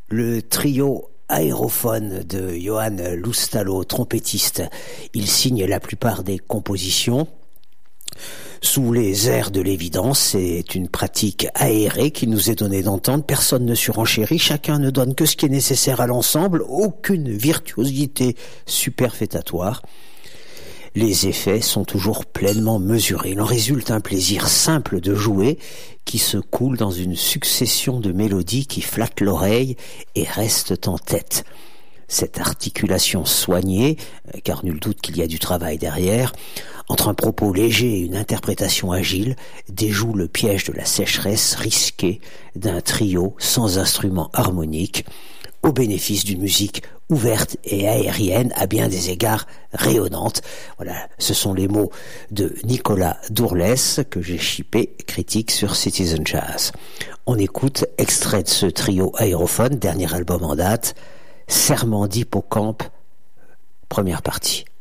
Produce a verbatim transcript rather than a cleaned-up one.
Le trio aérophone de Johann Loustalot, trompettiste, il signe la plupart des compositions. Sous les airs de l'évidence, c'est une pratique aérée qui nous est donnée d'entendre. Personne ne surenchérit, chacun ne donne que ce qui est nécessaire à l'ensemble, aucune virtuosité superfétatoire. Les effets sont toujours pleinement mesurés. Il en résulte un plaisir simple de jouer qui se coule dans une succession de mélodies qui flattent l'oreille et restent en tête. Cette articulation soignée, car nul doute qu'il y a du travail derrière, entre un propos léger et une interprétation agile, déjoue le piège de la sécheresse risquée d'un trio sans instrument harmonique, au bénéfice d'une musique ouverte et aérienne, à bien des égards rayonnante. Voilà, ce sont les mots de Nicolas Dourlès que j'ai chippé, critique sur Citizen Jazz. On écoute extrait de ce trio aérophone, dernier album en date, Serment d'Hippocampe, première partie.